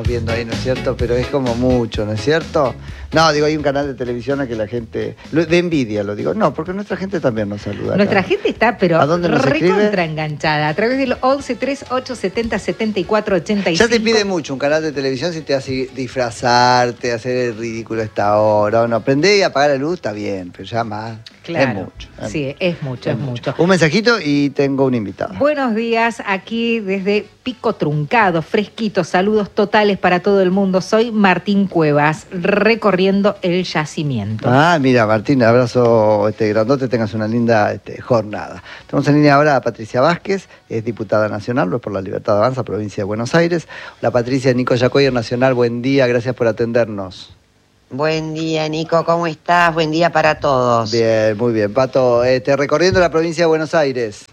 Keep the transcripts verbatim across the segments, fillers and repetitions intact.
Viendo ahí, ¿no es cierto? Pero es como mucho, ¿no es cierto? No, digo, hay un canal de televisión a que la gente... De envidia lo digo. No, porque nuestra gente también nos saluda. Nuestra acá. gente está, pero ¿A dónde nos recontra enganchada. A través del once, treinta y ocho, setenta, setenta y cuatro, ochenta y cinco. Ya te pide mucho un canal de televisión si te hace disfrazarte, hacer el ridículo a esta hora. O no, prender y apagar la luz está bien, pero ya más. Claro. Es mucho. Es sí, mucho, es mucho, es, es mucho. mucho. Un mensajito y tengo un invitado. Buenos días, aquí desde Pico Truncado, fresquito. Saludos totales para todo el mundo. Soy Martín Cuevas, recorriendo el yacimiento. Ah, mira, Martín, abrazo este, grandote, tengas una linda este, jornada. Tenemos en línea ahora a Patricia Vázquez, es diputada nacional, lo es por la Libertad Avanza, provincia de Buenos Aires. La Patricia Nico Yacoyer, nacional, buen día, gracias por atendernos. Buen día, Nico, ¿cómo estás? Buen día para todos. Bien, muy bien. Pato, este, recorriendo la provincia de Buenos Aires.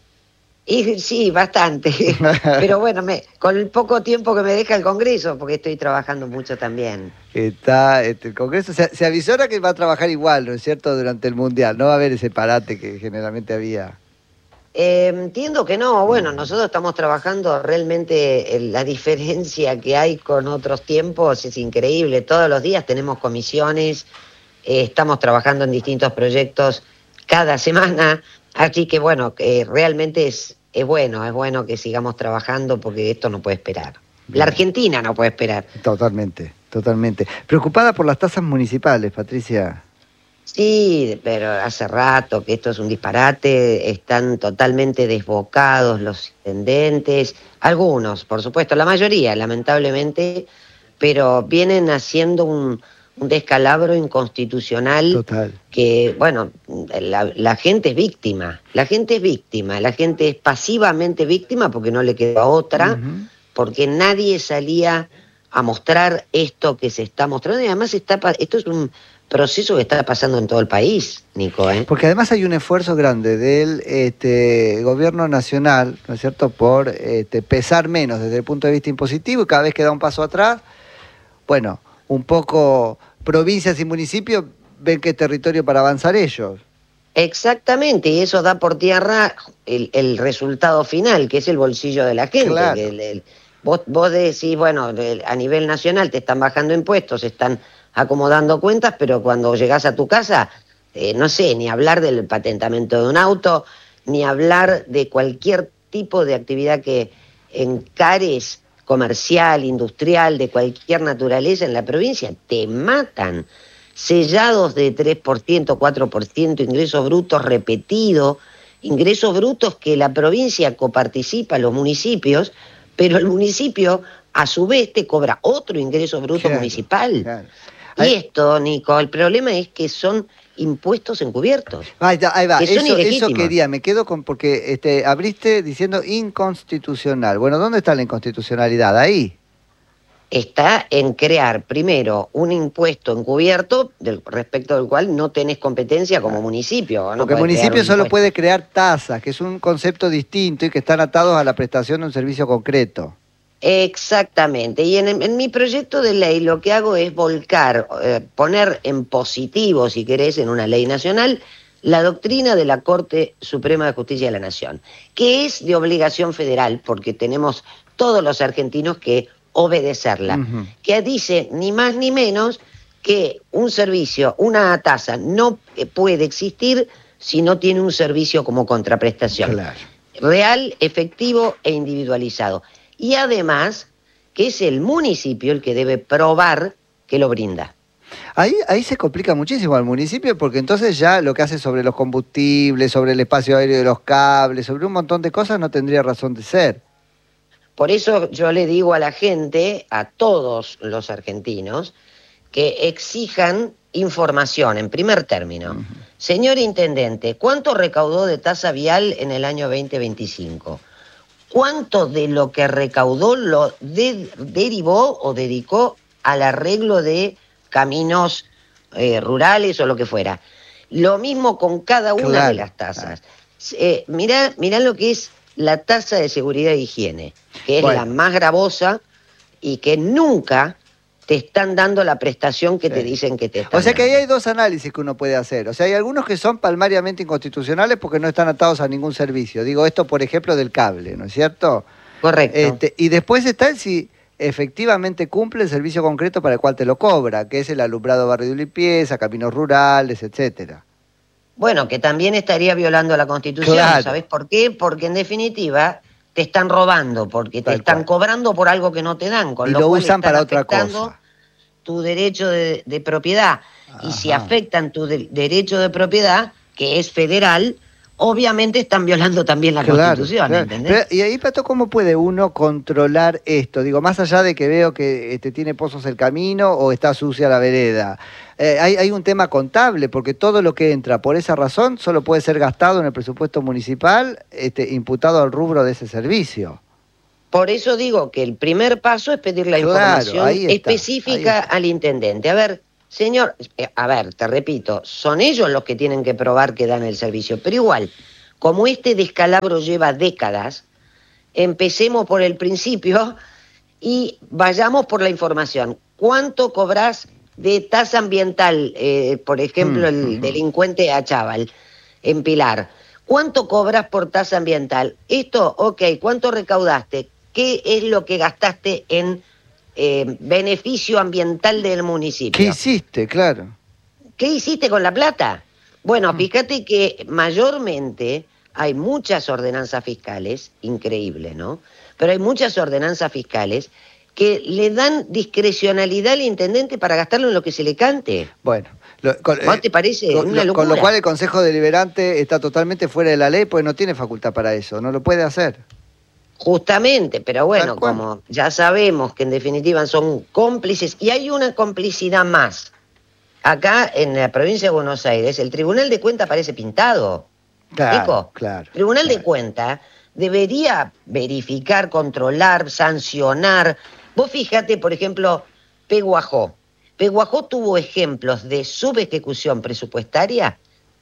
Y, sí, bastante. Pero bueno, me, con el poco tiempo que me deja el Congreso, porque estoy trabajando mucho también. Está este, el Congreso, se, se avisora que va a trabajar igual, ¿no es cierto?, durante el Mundial. No va a haber ese parate que generalmente había. Eh, entiendo que no. Bueno, nosotros estamos trabajando realmente, la diferencia que hay con otros tiempos es increíble. Todos los días tenemos comisiones, eh, estamos trabajando en distintos proyectos cada semana, así que bueno, eh, realmente es, es bueno, es bueno que sigamos trabajando porque esto no puede esperar. Bien. La Argentina no puede esperar. Totalmente, totalmente. ¿Preocupada por las tasas municipales, Patricia? Sí, pero hace rato que esto es un disparate, están totalmente desbocados los intendentes, algunos, por supuesto, la mayoría, lamentablemente, pero vienen haciendo un, un descalabro inconstitucional. Total. Que, bueno, la, la gente es víctima, la gente es víctima, la gente es pasivamente víctima porque no le queda otra, uh-huh. porque nadie salía a mostrar esto que se está mostrando y además está, esto es un proceso que está pasando en todo el país, Nico, ¿eh? Porque además hay un esfuerzo grande del este, gobierno nacional, ¿no es cierto?, por este, pesar menos desde el punto de vista impositivo y cada vez que da un paso atrás, bueno, un poco provincias y municipios ven que es territorio para avanzar ellos. Exactamente, y eso da por tierra el, el resultado final, que es el bolsillo de la gente. Claro. El, el, vos, vos decís, bueno, a nivel nacional te están bajando impuestos, están acomodando cuentas, pero cuando llegás a tu casa, eh, no sé, ni hablar del patentamiento de un auto, ni hablar de cualquier tipo de actividad que encares, comercial, industrial, de cualquier naturaleza en la provincia, te matan. Sellados de tres por ciento, cuatro por ciento, ingresos brutos repetidos, ingresos brutos que la provincia coparticipa, los municipios, pero el municipio a su vez te cobra otro ingreso bruto claro, municipal. Claro. Y esto, Nico, el problema es que son impuestos encubiertos. Ahí, ahí va, eso, eso quería, me quedo con, porque este, abriste diciendo inconstitucional. Bueno, ¿dónde está la inconstitucionalidad? Ahí. Está en crear, primero, un impuesto encubierto del, respecto del cual no tenés competencia como municipio. No porque el municipio solo impuesto. puede crear tasas, que es un concepto distinto y que están atados a la prestación de un servicio concreto. Exactamente, y en, en mi proyecto de ley lo que hago es volcar, eh, poner en positivo, si querés, en una ley nacional, la doctrina de la Corte Suprema de Justicia de la Nación, que es de obligación federal, porque tenemos todos los argentinos que obedecerla, uh-huh. que dice ni más ni menos que un servicio, una tasa no puede existir si no tiene un servicio como contraprestación, claro. real, efectivo e individualizado. Y además, que es el municipio el que debe probar que lo brinda. Ahí, ahí se complica muchísimo al municipio porque entonces ya lo que hace sobre los combustibles, sobre el espacio aéreo de los cables, sobre un montón de cosas no tendría razón de ser. Por eso yo le digo a la gente, a todos los argentinos, que exijan información en primer término. Uh-huh. Señor Intendente, ¿cuánto recaudó de tasa vial en el año veinte veinticinco? ¿Cuánto de lo que recaudó lo de, derivó o dedicó al arreglo de caminos eh, rurales o lo que fuera? Lo mismo con cada una claro, de las tasas. Claro. Eh, mirá, mirá lo que es la tasa de seguridad e higiene, que es bueno. la más gravosa y que nunca te están dando la prestación que sí. te dicen que te están O sea que dando. ahí hay dos análisis que uno puede hacer. O sea, hay algunos que son palmariamente inconstitucionales porque no están atados a ningún servicio. Digo esto, por ejemplo, del cable, ¿no es cierto? Correcto. Este, y después está el si efectivamente cumple el servicio concreto para el cual te lo cobra, que es el alumbrado barrio de limpieza, caminos rurales, etcétera. Bueno, que también estaría violando la Constitución, Claro. ¿sabes por qué? Porque en definitiva te están robando, porque te Tal están cual. cobrando por algo que no te dan, con Y lo, lo cual usan están para otra afectando cosa. tu derecho de, de propiedad. Y si Ajá. afectan tu de- derecho de propiedad, que es federal, obviamente están violando también la Claro, Constitución, claro. ¿entendés? Pero, y ahí, Pato, ¿cómo puede uno controlar esto? Digo, más allá de que veo que este, tiene pozos el camino o está sucia la vereda. Eh, hay, hay un tema contable, porque todo lo que entra por esa razón solo puede ser gastado en el presupuesto municipal, este, imputado al rubro de ese servicio. Por eso digo que el primer paso es pedir la Claro, información ahí está, específica ahí está. al intendente. A ver, señor, eh, a ver, te repito, son ellos los que tienen que probar que dan el servicio, pero igual, como este descalabro lleva décadas, empecemos por el principio y vayamos por la información. ¿Cuánto cobras de tasa ambiental, eh, por ejemplo, Mm, el mm, delincuente Achával, en Pilar? ¿Cuánto cobras por tasa ambiental? Esto, ok, ¿cuánto recaudaste? ¿Qué es lo que gastaste en eh, beneficio ambiental del ¿Qué municipio? hiciste? Claro. ¿Qué hiciste con la plata? Bueno, Mm. fíjate que mayormente hay muchas ordenanzas fiscales, increíble, ¿no? Pero hay muchas ordenanzas fiscales que le dan discrecionalidad al intendente para gastarlo en lo que se le cante. Bueno, lo- con, ¿Vos eh, te parece? con, Una lo, con lo locura. cual el Consejo Deliberante está totalmente fuera de la ley, pues no tiene facultad para eso, no lo puede hacer. Justamente, pero bueno, Tal cual. como ya sabemos que en definitiva son cómplices, y hay una complicidad más. Acá en la provincia de Buenos Aires, el Tribunal de Cuentas parece pintado. Claro, ¿Explico? claro. El Tribunal de claro. Cuentas debería verificar, controlar, sancionar. Vos fíjate, por ejemplo, Peguajó. Peguajó tuvo ejemplos de subejecución presupuestaria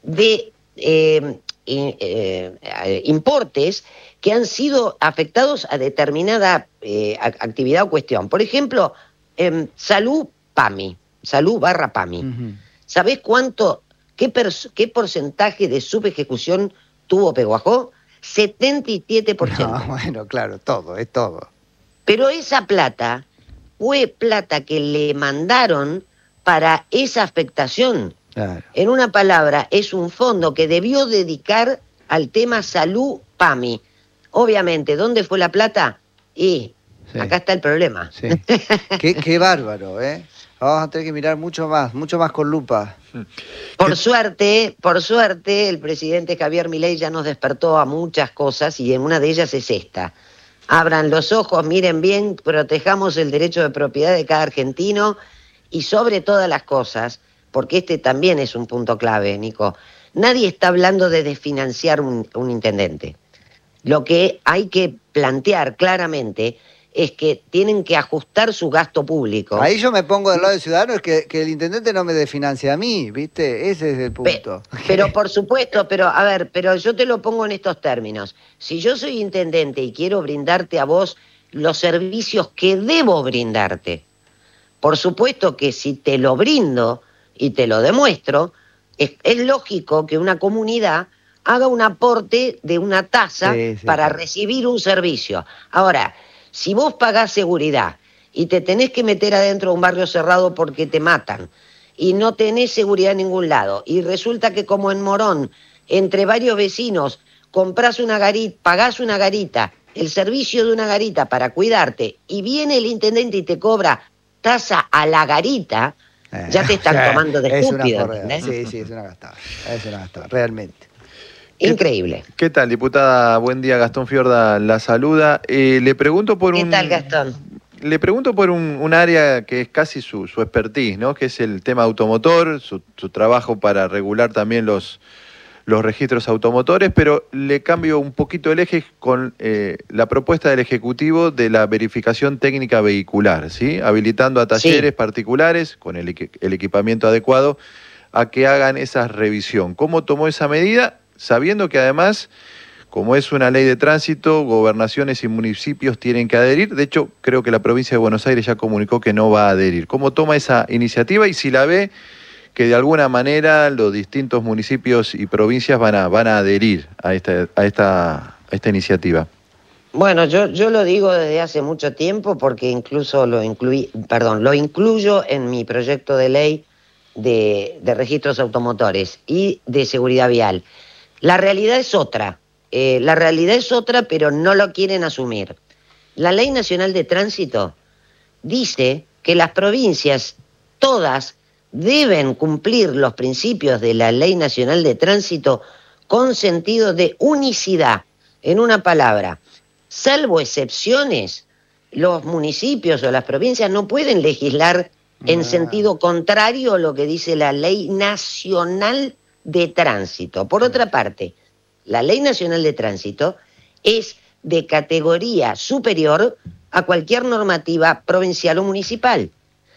de eh, in- eh, eh, importes que han sido afectados a determinada eh, ac- actividad o cuestión. Por ejemplo, em, salud PAMI, salud barra PAMI. Ujú. ¿Sabés cuánto, qué, pers- qué porcentaje de subejecución tuvo Peguajó? setenta y siete por ciento. No, bueno, claro, todo, es todo. Pero esa plata fue plata que le mandaron para esa afectación. Claro. En una palabra, es un fondo que debió dedicar al tema salud PAMI. Obviamente, ¿dónde fue la plata? Y Sí. acá está el problema. Sí. qué, qué bárbaro, ¿eh? Vamos a tener que mirar mucho más, mucho más con lupa. Por suerte, por suerte, el presidente Javier Milei ya nos despertó a muchas cosas y en una de ellas es esta. Abran los ojos, miren bien, protejamos el derecho de propiedad de cada argentino y sobre todas las cosas, porque este también es un punto clave, Nico, nadie está hablando de desfinanciar un, un intendente. Lo que hay que plantear claramente es que tienen que ajustar su gasto público. Ahí yo me pongo del lado del ciudadano, es que, que el intendente no me desfinancia a mí, ¿viste? Ese es el Pe- punto. Pero por supuesto, pero a ver, pero yo te lo pongo en estos términos. Si yo soy intendente y quiero brindarte a vos los servicios que debo brindarte, por supuesto que si te lo brindo y te lo demuestro, es, es lógico que una comunidad haga un aporte de una tasa Sí, sí, para claro. recibir un servicio. Ahora, si vos pagás seguridad y te tenés que meter adentro de un barrio cerrado porque te matan, y no tenés seguridad en ningún lado, y resulta que como en Morón, entre varios vecinos, comprás una garita, pagás una garita, el servicio de una garita para cuidarte, y viene el intendente y te cobra tasa a la garita, ya te están Eh, tomando de es una estúpido, porra. ¿entendés? Sí, sí, es una gastada. Es una gastada, realmente. Increíble. ¿Qué tal, diputada? Buen día, Gastón Fiorda la saluda. Eh, le pregunto por ¿Qué un... tal, Gastón? Le pregunto por un, un área que es casi su, su expertise, ¿no? Que es el tema automotor, su, su trabajo para regular también los, los registros automotores, pero le cambio un poquito el eje con eh, la propuesta del Ejecutivo de la verificación técnica vehicular, ¿sí? Habilitando a talleres Sí. particulares con el, equi- el equipamiento adecuado a que hagan esa revisión. ¿Cómo tomó esa medida? Sabiendo que además, como es una ley de tránsito, gobernaciones y municipios tienen que adherir. De hecho, creo que la provincia de Buenos Aires ya comunicó que no va a adherir. ¿Cómo toma esa iniciativa y si la ve que de alguna manera los distintos municipios y provincias van a, van a adherir a esta, a esta, a esta iniciativa? Bueno, yo, yo lo digo desde hace mucho tiempo porque incluso lo incluí, perdón, lo incluyo en mi proyecto de ley de, de registros automotores y de seguridad vial. La realidad es otra, eh, la realidad es otra, pero no lo quieren asumir. La Ley Nacional de Tránsito dice que las provincias, todas, deben cumplir los principios de la Ley Nacional de Tránsito con sentido de unicidad. En una palabra, salvo excepciones, los municipios o las provincias no pueden legislar en sentido contrario a lo que dice la Ley Nacional de Tránsito. Por otra parte, la Ley Nacional de Tránsito es de categoría superior a cualquier normativa provincial o municipal.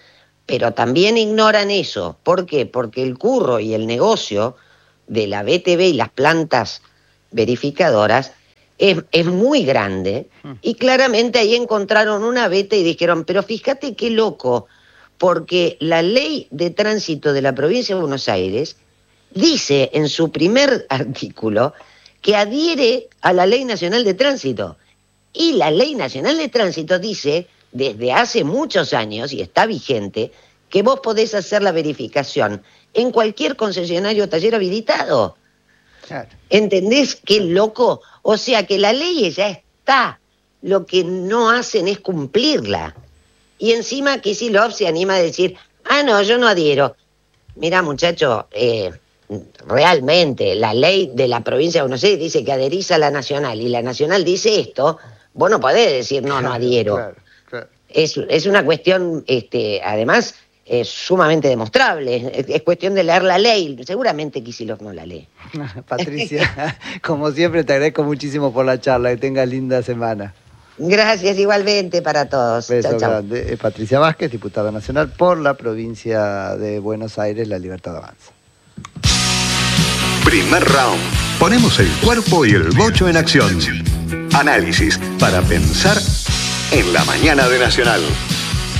Pero también ignoran eso. ¿Por qué? Porque el curro y el negocio de la B T V y las plantas verificadoras es, es muy grande, y claramente ahí encontraron una beta y dijeron, pero fíjate qué loco, porque la Ley de Tránsito de la Provincia de Buenos Aires dice en su primer artículo que adhiere a la Ley Nacional de Tránsito. Y la Ley Nacional de Tránsito dice, desde hace muchos años, y está vigente, que vos podés hacer la verificación en cualquier concesionario o taller habilitado. Claro. ¿Entendés qué loco? O sea que la ley ya está, lo que no hacen es cumplirla. Y encima Kicillof se anima a decir, ah, no, yo no adhiero. Mirá, muchacho, eh, realmente la ley de la provincia de Buenos Aires dice que adherís a la nacional, y la nacional dice esto, vos no podés decir, no, no adhiero. Claro, claro. Es, es una cuestión, este, además, es sumamente demostrable. Es, es cuestión de leer la ley. Seguramente Kicillof no la lee. Patricia, como siempre, te agradezco muchísimo por la charla. Que tengas linda semana. Gracias, igualmente para todos. Beso chau, chau. grande. Patricia Vázquez, diputada nacional por la provincia de Buenos Aires, La Libertad Avanza. Primer round. Ponemos el cuerpo y el bocho en acción. Análisis para pensar en la mañana de Nacional.